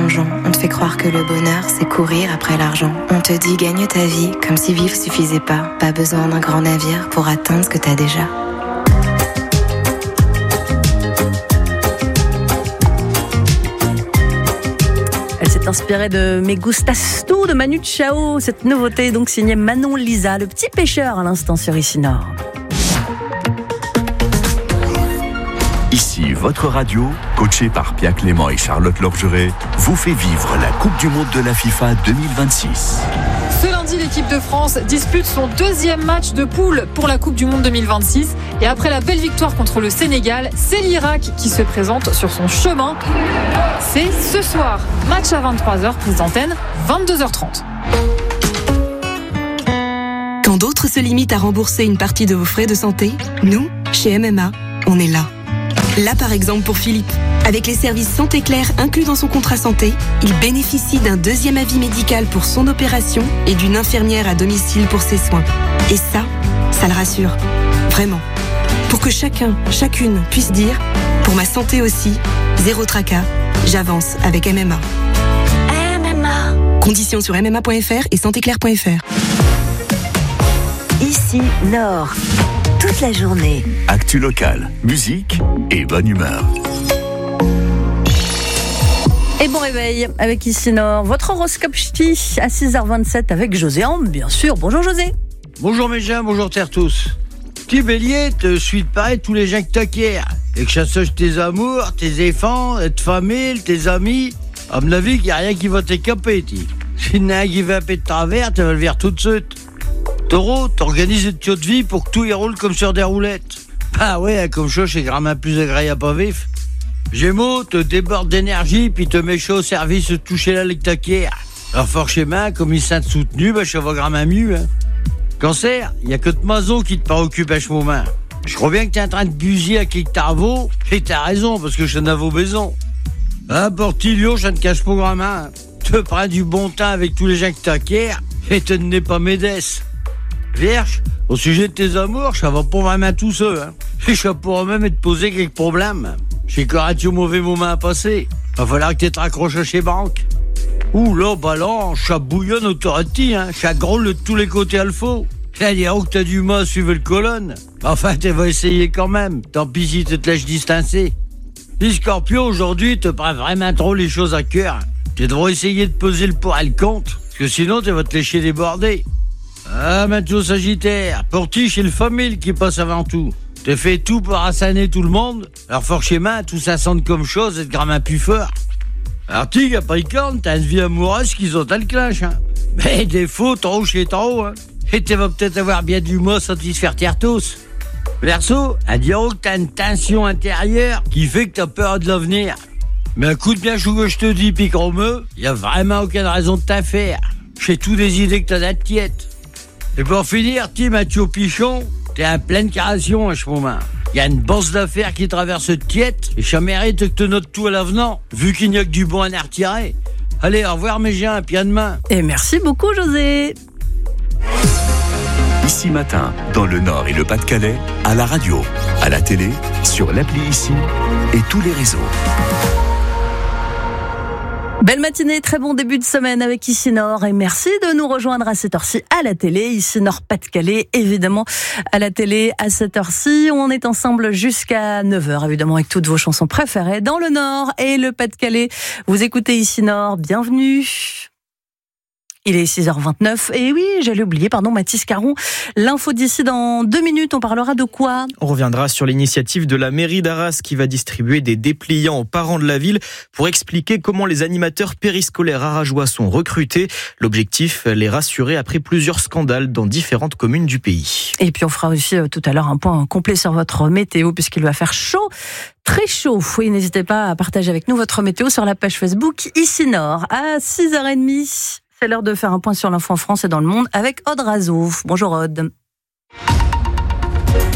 plongeon. On te fait croire que le bonheur, c'est courir après l'argent. On te dit gagne ta vie, comme si vivre suffisait pas. Pas besoin d'un grand navire pour atteindre ce que t'as déjà. Elle s'est inspirée de Me Gustas Tu de Manu Chao. Cette nouveauté est donc signée Manon Lisa, le petit pêcheur à l'instant sur Ici Nord. Ici, votre radio, coachée par Pia Clément et Charlotte Lorgeret, vous fait vivre la Coupe du Monde de la FIFA 2026. Ce lundi, l'équipe de France dispute son deuxième match de poule pour la Coupe du Monde 2026. Et après la belle victoire contre le Sénégal, c'est l'Irak qui se présente sur son chemin. C'est ce soir, match à 23h, prise d'antenne, 22h30. Quand d'autres se limitent à rembourser une partie de vos frais de santé, nous, chez MMA, on est là. Là, par exemple, pour Philippe. Avec les services Santé Claire inclus dans son contrat santé, il bénéficie d'un deuxième avis médical pour son opération et d'une infirmière à domicile pour ses soins. Et ça le rassure. Vraiment. Pour que chacune puisse dire « Pour ma santé aussi, zéro tracas, j'avance avec MMA ». MMA. Conditions sur mma.fr et santéclaire.fr. Ici Nord. Toute la journée. Actu locale, musique et bonne humeur. Et bon réveil avec Ici Nord. Votre horoscope ch'ti à 6h27 avec José Ambe, bien sûr. Bonjour José. Bonjour mes gens, bonjour terre tous. Petit bélier, te suis de pareil tous les gens que t'acquiers. Et que chasseuses tes amours, tes enfants, tes familles, tes amis. À mon avis, qu'il n'y a rien qui va t'écaper, ti. Si il y en a un qui va de travers, tu vas le voir tout de suite. Taureau, t'organises une tuyau de vie pour que tout y roule comme sur des roulettes. Bah ouais, comme ça, c'est grandement plus agréable à vivre. Gémeaux, te déborde d'énergie, puis te mets chaud au service de toucher la avec ta quière. Alors forcément, comme ils sont soutenus, ça va grandement mieux. Hein. Cancer, il n'y a que de maison qui te préoccupe à ce moment. Je crois bien que t'es en train de busiller à quelques tarveaux, et t'as raison, parce que je n'en avais besoin. Ah, Portillo, je ne cache pas grandement. Te prends du bon temps avec tous les gens que t'acquiers, et te n'es pas médesse. Vierge, au sujet de tes amours, ça va pas vraiment tout seul. Hein. Et ça pourrait même te poser quelques problèmes. J'ai qu'aurais-tu mauvais moment à passer. Va falloir que tu te raccroches chez banque. Ouh là, balance, ça bouillonne autorité, hein. Ça groule de tous les côtés à le faux. C'est-à-dire que t'as du mal à suivre le colonne. Enfin, tu vas essayer quand même. Tant pis si tu te laisses distancer. Les Scorpions, aujourd'hui, te prennent vraiment trop les choses à cœur. Tu devrais essayer de peser le pour et le contre. Parce que sinon, tu vas te lécher déborder. Ah, maintenant, Sagittaire, pour ti, c'est le famille qui passe avant tout. T'as fait tout pour assaner tout le monde, alors forcément, tout ça sonne comme chose et de grammaire plus fort. Alors, ti, Capricorne, t'as une vie amoureuse qui saute à le clenche, hein. Mais des faux, trop chez trop, hein. Et tu vas peut-être avoir bien du mot satisfaire terre tous. Verseau, à dire que t'as une tension intérieure qui fait que t'as peur de l'avenir. Mais écoute bien ce que je te dis, Picromeux, y a vraiment aucune raison de t'affaire. J'ai tout des idées que t'as d'être tiète. Et pour finir, Mathieu Pichon, t'es en pleine création à ce moment. Il y a une bourse d'affaires qui traverse tiète et ça mérite que tu notes tout à l'avenant, vu qu'il n'y a que du bon à en retirer. Allez, au revoir mes gens, puis à demain. Et merci beaucoup José. Ici matin, dans le Nord et le Pas-de-Calais, à la radio, à la télé, sur l'appli Ici et tous les réseaux. Belle matinée, très bon début de semaine avec Ici Nord et merci de nous rejoindre à cette heure-ci à la télé. Ici Nord Pas-de-Calais, évidemment, à la télé à cette heure-ci. On est ensemble jusqu'à 9h, évidemment, avec toutes vos chansons préférées dans le Nord et le Pas-de-Calais. Vous écoutez Ici Nord, bienvenue. Il est 6h29 et oui, j'allais oublier, Mathis Caron. L'info d'ici dans 2 minutes, on parlera de quoi ? On reviendra sur l'initiative de la mairie d'Arras qui va distribuer des dépliants aux parents de la ville pour expliquer comment les animateurs périscolaires arageois sont recrutés. L'objectif, les rassurer après plusieurs scandales dans différentes communes du pays. Et puis on fera aussi tout à l'heure un point complet sur votre météo puisqu'il va faire chaud. Très chaud. Oui, n'hésitez pas à partager avec nous votre météo sur la page Facebook Ici Nord à 6h30. C'est l'heure de faire un point sur l'info en France et dans le monde avec Aude Razouf. Bonjour Aude.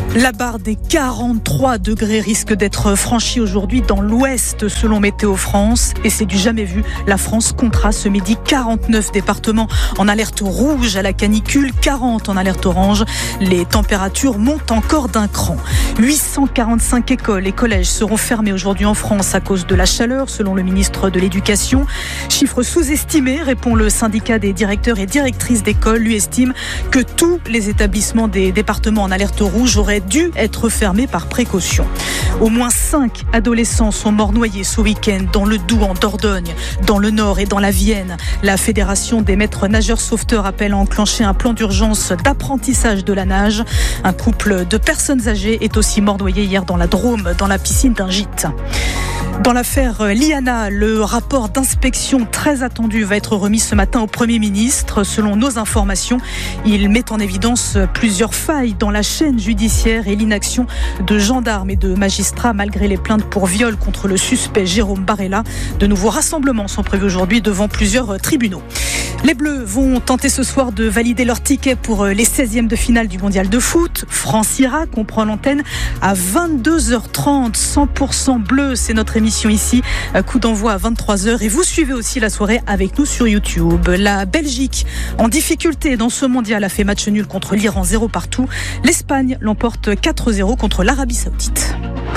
La barre des 43 degrés risque d'être franchie aujourd'hui dans l'ouest selon Météo France et c'est du jamais vu. La France comptera ce midi 49 départements en alerte rouge à la canicule, 40 en alerte orange. Les températures montent encore d'un cran. 845 écoles et collèges seront fermés aujourd'hui en France à cause de la chaleur selon le ministre de l'Éducation. Chiffre sous-estimé, répond le syndicat des directeurs et directrices d'école. Lui estime que tous les établissements des départements en alerte rouge auraient dû être fermés par précaution. Au moins 5 adolescents sont morts noyés ce week-end dans le Doubs, en Dordogne, dans le Nord et dans la Vienne. La Fédération des maîtres nageurs sauveteurs appelle à enclencher un plan d'urgence d'apprentissage de la nage. Un couple de personnes âgées est aussi mort noyé hier dans la Drôme, dans la piscine d'un gîte. Dans l'affaire Liana, le rapport d'inspection très attendu va être remis ce matin au Premier ministre. Selon nos informations, il met en évidence plusieurs failles dans la chaîne judiciaire et l'inaction de gendarmes et de magistrats malgré les plaintes pour viol contre le suspect Jérôme Barella. De nouveaux rassemblements sont prévus aujourd'hui devant plusieurs tribunaux. Les Bleus vont tenter ce soir de valider leur ticket pour les 16e de finale du mondial de foot. France-Irak, on prend l'antenne à 22h30, 100% bleu, c'est notre émission ici. Coup d'envoi à 23h et vous suivez aussi la soirée avec nous sur YouTube. La Belgique, en difficulté dans ce mondial, a fait match nul contre l'Iran, 0 partout. L'Espagne l'emporte 4-0 contre l'Arabie Saoudite.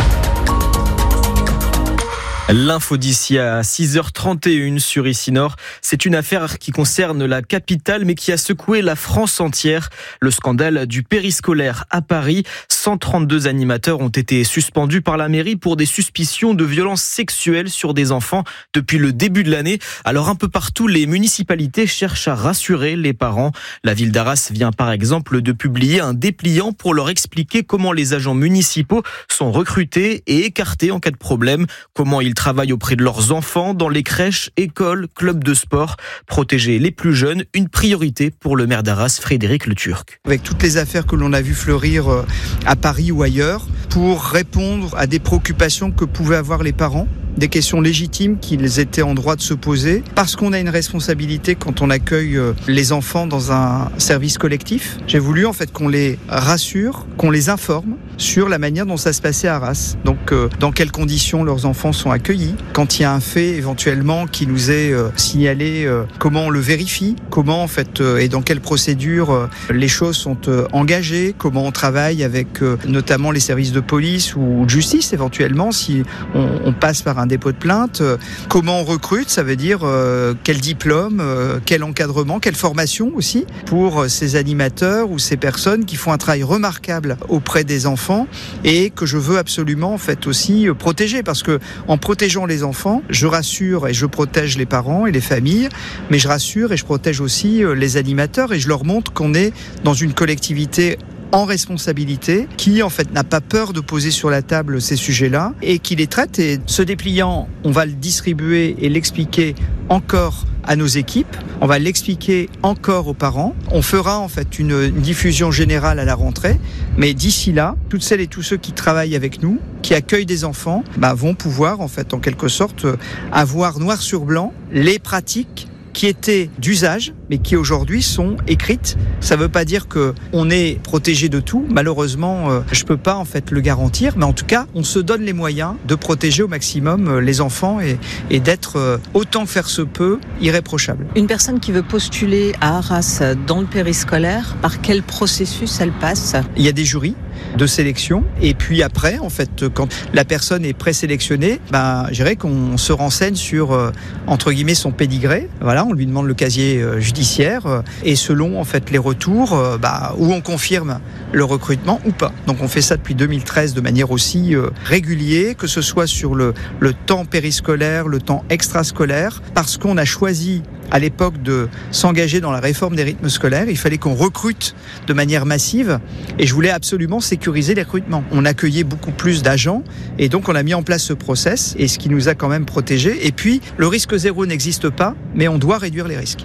L'info d'ici à 6h31 sur Ici Nord. C'est une affaire qui concerne la capitale mais qui a secoué la France entière. Le scandale du périscolaire à Paris. 132 animateurs ont été suspendus par la mairie pour des suspicions de violences sexuelles sur des enfants depuis le début de l'année. Alors un peu partout, les municipalités cherchent à rassurer les parents. La ville d'Arras vient par exemple de publier un dépliant pour leur expliquer comment les agents municipaux sont recrutés et écartés en cas de problème, comment ils travaillent auprès de leurs enfants dans les crèches, écoles, clubs de sport. Protéger les plus jeunes, une priorité pour le maire d'Arras, Frédéric Le Turc. Avec toutes les affaires que l'on a vu fleurir à Paris ou ailleurs, pour répondre à des préoccupations que pouvaient avoir les parents, des questions légitimes qu'ils étaient en droit de se poser, parce qu'on a une responsabilité quand on accueille les enfants dans un service collectif. J'ai voulu en fait qu'on les rassure, qu'on les informe sur la manière dont ça se passait à Arras. Donc dans quelles conditions leurs enfants sont accueillis, quand il y a un fait éventuellement qui nous est signalé, comment on le vérifie, comment en fait et dans quelle procédure les choses sont engagées, comment on travaille avec notamment les services de police ou de justice éventuellement si on passe par un dépôt de plainte, comment on recrute, ça veut dire quel diplôme, quel encadrement, quelle formation aussi pour ces animateurs ou ces personnes qui font un travail remarquable auprès des enfants et que je veux absolument en fait aussi protéger, parce que en protégeant les enfants, je rassure et je protège les parents et les familles, mais je rassure et je protège aussi les animateurs et je leur montre qu'on est dans une collectivité en responsabilité, qui en fait n'a pas peur de poser sur la table ces sujets-là et qui les traite. Et ce dépliant, on va le distribuer et l'expliquer encore à nos équipes, on va l'expliquer encore aux parents. On fera en fait une diffusion générale à la rentrée, mais d'ici là, toutes celles et tous ceux qui travaillent avec nous, qui accueillent des enfants, vont pouvoir en fait en quelque sorte avoir noir sur blanc les pratiques qui étaient d'usage, mais qui aujourd'hui sont écrites. Ça ne veut pas dire qu'on est protégé de tout. Malheureusement, je ne peux pas en fait le garantir, mais en tout cas, on se donne les moyens de protéger au maximum les enfants et d'être, autant que faire se peut, irréprochable. Une personne qui veut postuler à Arras dans le périscolaire, par quel processus elle passe ? Il y a des jurys de sélection et puis après en fait quand la personne est présélectionnée, je dirais qu'on se renseigne sur entre guillemets son pédigré, voilà, on lui demande le casier judiciaire et selon en fait les retours où on confirme le recrutement ou pas. Donc on fait ça depuis 2013 de manière aussi régulière, que ce soit sur le temps périscolaire, le temps extrascolaire, parce qu'on a choisi à l'époque de s'engager dans la réforme des rythmes scolaires. Il fallait qu'on recrute de manière massive et je voulais absolument sécuriser les recrutements. On accueillait beaucoup plus d'agents et donc on a mis en place ce process et ce qui nous a quand même protégés. Et puis le risque zéro n'existe pas, mais on doit réduire les risques.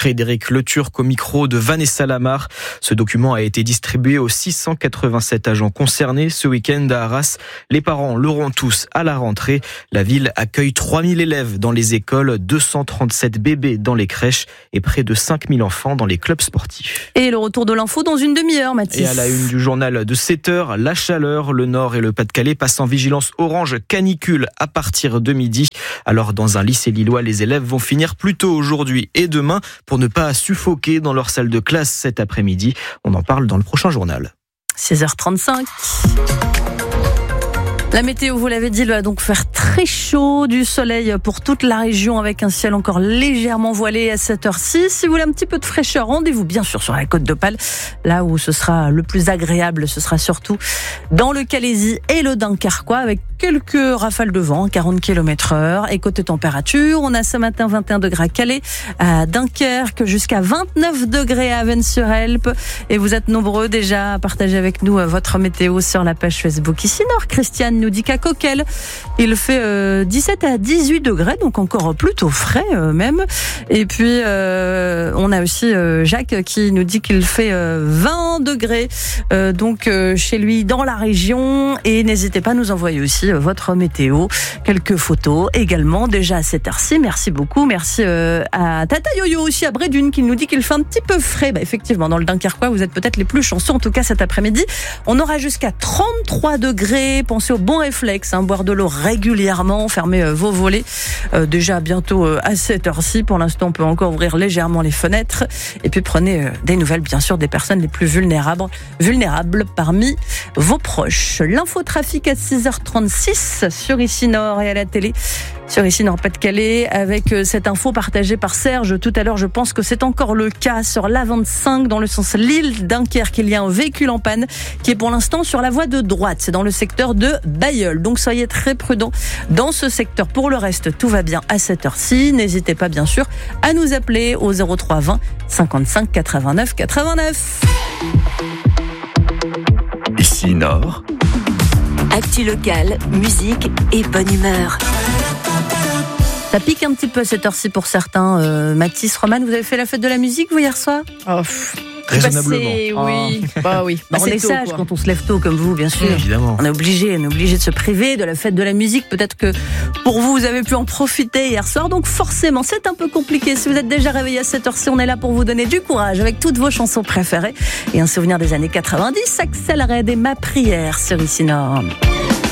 Frédéric Leturc au micro de Vanessa Lamar. Ce document a été distribué aux 687 agents concernés ce week-end à Arras. Les parents l'auront tous à la rentrée. La ville accueille 3000 élèves dans les écoles, 237 bébés dans les crèches et près de 5000 enfants dans les clubs sportifs. Et le retour de l'info dans une demi-heure, Mathis. Et à la une du journal de 7h, la chaleur, le Nord et le Pas-de-Calais passent en vigilance orange canicule à partir de midi. Alors dans un lycée lillois, les élèves vont finir plus tôt aujourd'hui et demain pour ne pas suffoquer dans leur salle de classe cet après-midi. On en parle dans le prochain journal. 16h35. La météo, vous l'avez dit, elle va donc faire très chaud, du soleil pour toute la région avec un ciel encore légèrement voilé à cette heure-ci. Si vous voulez un petit peu de fraîcheur, rendez-vous bien sûr sur la Côte d'Opale, là où ce sera le plus agréable, ce sera surtout dans le Calaisis et le Dunkerquois avec quelques rafales de vent, 40 km/h. Et côté température, on a ce matin 21 degrés à Calais, à Dunkerque, jusqu'à 29 degrés à Avesnes-sur-Helpe. Et vous êtes nombreux déjà à partager avec nous votre météo sur la page Facebook ici Nord. Christiane nous dit qu'à Coquel, il fait 17 à 18 degrés, donc encore plutôt frais même. Et puis, on a aussi Jacques qui nous dit qu'il fait 20 degrés donc chez lui dans la région. Et n'hésitez pas à nous envoyer aussi votre météo, quelques photos également déjà à cette heure-ci. Merci beaucoup. Merci à Tata Yo-Yo aussi à Brédune qui nous dit qu'il fait un petit peu frais. Effectivement, dans le Dunkerquois, vous êtes peut-être les plus chanceux. En tout cas, cet après-midi, on aura jusqu'à 33 degrés. Pensez au bon réflexe, boire de l'eau régulièrement, fermez vos volets. Déjà bientôt à cette heure-ci. Pour l'instant, on peut encore ouvrir légèrement les fenêtres. Et puis prenez des nouvelles, bien sûr, des personnes les plus vulnérables parmi vos proches. L'infotrafic à 6h36 sur Ici Nord et à la télé. Sur Ici Nord Pas-de-Calais avec cette info partagée par Serge tout à l'heure. Je pense que c'est encore le cas sur l'A25 dans le sens Lille-Dunkerque. Il y a un véhicule en panne qui est pour l'instant sur la voie de droite. C'est dans le secteur de Bailleul. Donc soyez très prudents dans ce secteur. Pour le reste, tout va bien à cette heure-ci. N'hésitez pas bien sûr à nous appeler au 03 20 55 89 89. Ici Nord. Actu locale, musique et bonne humeur. Ça pique un petit peu à cette heure-ci pour certains. Mathis, Roman, vous avez fait la fête de la musique, vous, hier soir ? Raisonnablement. Oui. Oui. On est sage quand on se lève tôt comme vous, bien sûr. Évidemment. On est obligé de se priver de la fête de la musique. Peut-être que pour vous avez pu en profiter hier soir. Donc forcément, c'est un peu compliqué. Si vous êtes déjà réveillé à cette heure-ci, on est là pour vous donner du courage avec toutes vos chansons préférées. Et un souvenir des années 90, Axel Red et Ma prière sur Ici Nord.